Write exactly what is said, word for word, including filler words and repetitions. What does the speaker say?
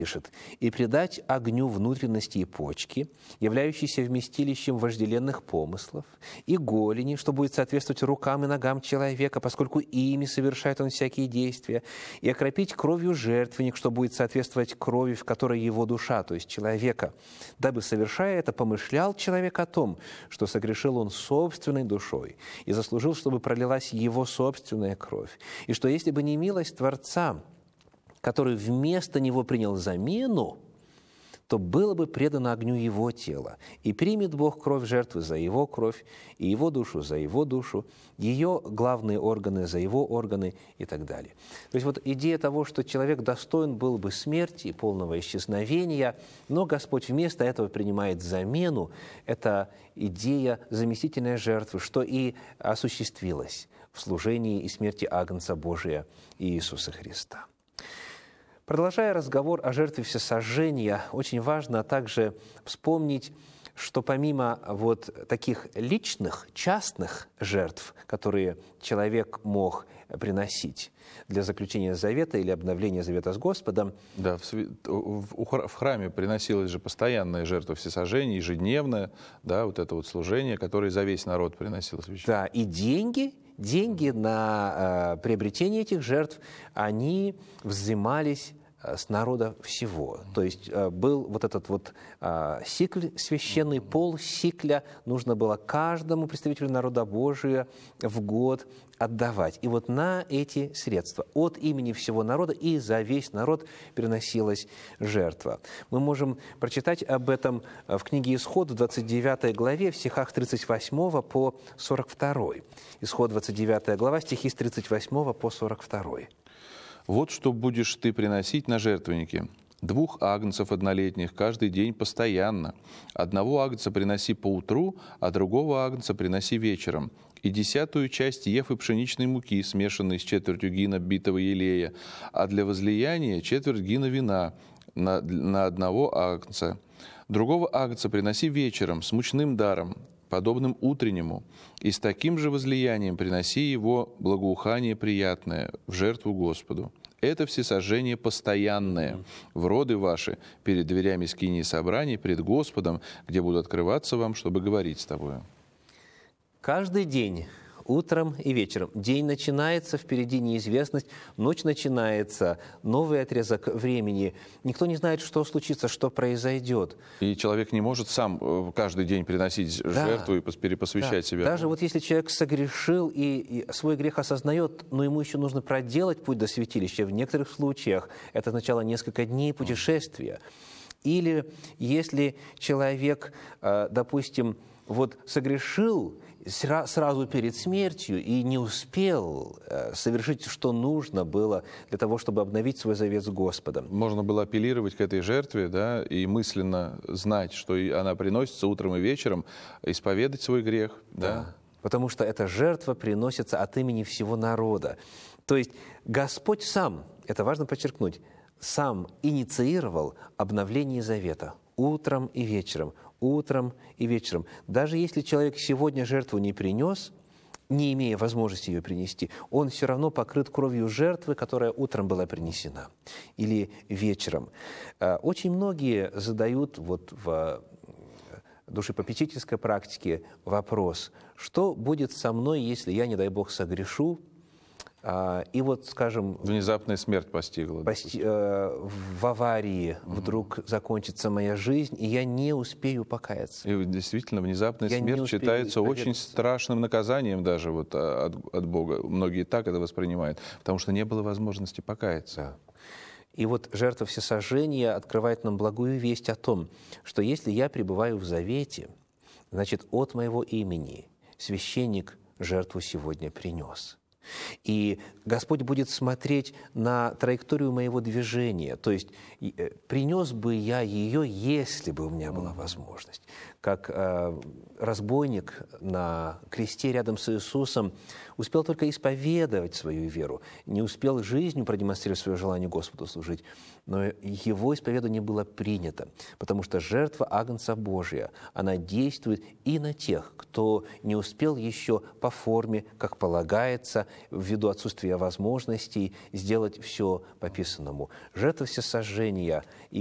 пишет, «И предать огню внутренности и почки, являющиеся вместилищем вожделенных помыслов, и голени, что будет соответствовать рукам и ногам человека, поскольку ими совершает он всякие действия, и окропить кровью жертвенник, что будет соответствовать крови, в которой его душа, то есть человека, дабы, совершая это, помышлял человек о том, что согрешил он собственной душой и заслужил, чтобы пролилась его собственная кровь, и что если бы не милость Творца, который вместо него принял замену, то было бы предано огню его тело. И примет Бог кровь жертвы за его кровь, и его душу за его душу, ее главные органы за его органы и так далее». То есть вот идея того, что человек достоин был бы смерти и полного исчезновения, но Господь вместо этого принимает замену, это идея заместительной жертвы, что и осуществилось в служении и смерти Агнца Божия Иисуса Христа. Продолжая разговор о жертве всесожжения, очень важно также вспомнить, что помимо вот таких личных, частных жертв, которые человек мог приносить для заключения завета или обновления завета с Господом. Да, в, в, в храме приносилась же постоянная жертва всесожжения, ежедневная, да, вот это вот служение, которое за весь народ приносило священник. Да, и деньги, деньги на э, приобретение этих жертв, они взимались с народа всего. То есть был вот этот вот сикль священный, пол сикля нужно было каждому представителю народа Божия в год отдавать. И вот на эти средства от имени всего народа и за весь народ переносилась жертва. Мы можем прочитать об этом в книге «Исход» в двадцать девятой главе, в стихах тридцать восьмого по сорок второй. Исход, двадцать девятая глава, стихи с тридцать восьмого по сорок второй. «Вот что будешь ты приносить на жертвеннике. Двух агнцев однолетних каждый день постоянно. Одного агнца приноси поутру, а другого агнца приноси вечером. И десятую часть ефы пшеничной муки, смешанной с четвертью гина битого елея, а для возлияния четверть гина вина на, на одного агнца. Другого агнца приноси вечером с мучным даром, подобным утреннему, и с таким же возлиянием приноси его благоухание приятное в жертву Господу. Это всесожжение постоянное в роды ваши перед дверями скинии собраний, пред Господом, где буду открываться вам, чтобы говорить с тобою». Каждый день, утром и вечером. День начинается, впереди неизвестность, ночь начинается, новый отрезок времени. Никто не знает, что случится, что произойдет. И человек не может сам каждый день приносить да. жертву и перепосвящать да. себя. Даже вот если человек согрешил и, и свой грех осознает, но ему еще нужно проделать путь до святилища. В некоторых случаях это означало несколько дней путешествия. Или если человек, допустим, вот согрешил сразу перед смертью и не успел совершить, что нужно было для того, чтобы обновить свой завет с Господом. Можно было апеллировать к этой жертве, да, и мысленно знать, что она приносится утром и вечером, исповедать свой грех. Да. Да. Потому что эта жертва приносится от имени всего народа. То есть Господь сам, это важно подчеркнуть, сам инициировал обновление завета утром и вечером, утром и вечером. Даже если человек сегодня жертву не принес, не имея возможности ее принести, он все равно покрыт кровью жертвы, которая утром была принесена, или вечером. Очень многие задают вот в душепопечительской практике вопрос, что будет со мной, если я, не дай Бог, согрешу, и вот, скажем... Внезапная смерть постигла. Пости, э, в аварии угу. вдруг закончится моя жизнь, и я не успею покаяться. И действительно, внезапная я смерть считается очень страшным наказанием даже вот от, от Бога. Многие так это воспринимают, потому что не было возможности покаяться. Да. И вот жертва всесожжения открывает нам благую весть о том, что если я пребываю в завете, значит, от моего имени священник жертву сегодня принес. И Господь будет смотреть на траекторию моего движения. То есть принес бы я ее, если бы у меня была возможность. Как э, разбойник на кресте рядом с Иисусом успел только исповедовать свою веру, не успел жизнью продемонстрировать свое желание Господу служить, но его исповедание было принято, потому что жертва Агнца Божия, она действует и на тех, кто не успел еще по форме, как полагается, ввиду отсутствия возможностей сделать все по писанному. Жертва всесожжения